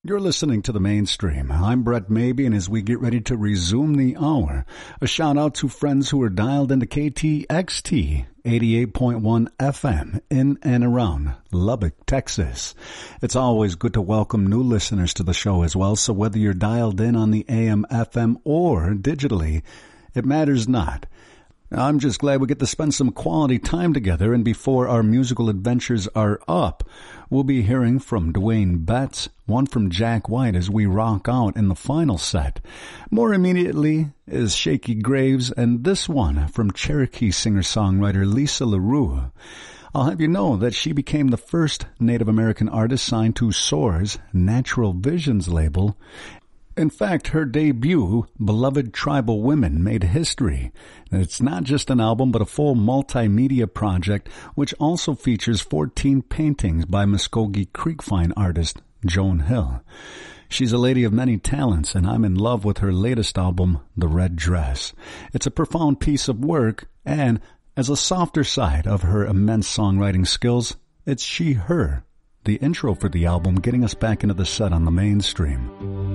You're listening to The Mainstream. I'm Brett Mabey, and as we get ready to resume the hour, a shout out to friends who are dialed into KTXT 88.1 FM in and around Lubbock, Texas. It's always good to welcome new listeners to the show as well, so whether you're dialed in on the AM, FM, or digitally, it matters not. I'm just glad we get to spend some quality time together, and before our musical adventures are up, we'll be hearing from Dwayne Betts, one from Jack White as we rock out in the final set. More immediately is Shaky Graves, and this one from Cherokee singer-songwriter Lisa LaRue. I'll have you know that she became the first Native American artist signed to SOAR's Natural Visions label. In fact, her debut, Beloved Tribal Women, made history. It's not just an album, but a full multimedia project, which also features 14 paintings by Muskogee Creek fine artist Joan Hill. She's a lady of many talents, and I'm in love with her latest album, The Red Dress. It's a profound piece of work, and as a softer side of her immense songwriting skills, it's She, Her, the intro for the album, getting us back into the set on The Mainstream.